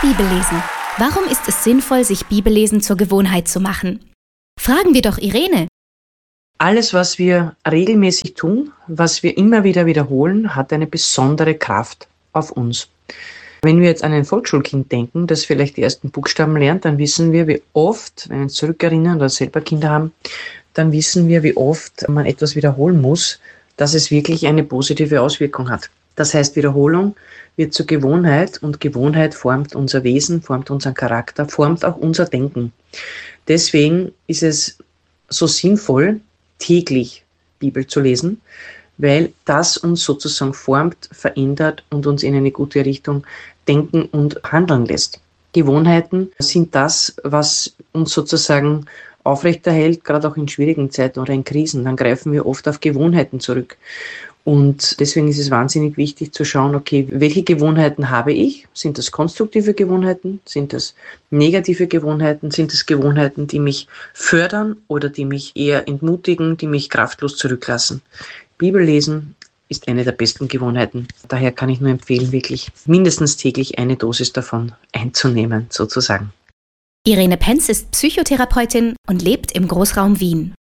Bibellesen. Warum ist es sinnvoll, sich Bibellesen zur Gewohnheit zu machen? Fragen wir doch Irene. Alles, was wir regelmäßig tun, was wir immer wieder wiederholen, hat eine besondere Kraft auf uns. Wenn wir jetzt an ein Volksschulkind denken, das vielleicht die ersten Buchstaben lernt, dann wissen wir, wie oft, wenn wir uns zurückerinnern oder selber Kinder haben, dann wissen wir, wie oft man etwas wiederholen muss, dass es wirklich eine positive Auswirkung hat. Das heißt, Wiederholung wird zur Gewohnheit und Gewohnheit formt unser Wesen, formt unseren Charakter, formt auch unser Denken. Deswegen ist es so sinnvoll, täglich Bibel zu lesen, weil das uns sozusagen formt, verändert und uns in eine gute Richtung denken und handeln lässt. Gewohnheiten sind das, was uns sozusagen aufrechterhält, gerade auch in schwierigen Zeiten oder in Krisen. Dann greifen wir oft auf Gewohnheiten zurück. Und deswegen ist es wahnsinnig wichtig zu schauen, okay, welche Gewohnheiten habe ich? Sind das konstruktive Gewohnheiten? Sind das negative Gewohnheiten? Sind das Gewohnheiten, die mich fördern oder die mich eher entmutigen, die mich kraftlos zurücklassen? Bibellesen ist eine der besten Gewohnheiten. Daher kann ich nur empfehlen, wirklich mindestens täglich eine Dosis davon einzunehmen, sozusagen. Irene Penz ist Psychotherapeutin und lebt im Großraum Wien.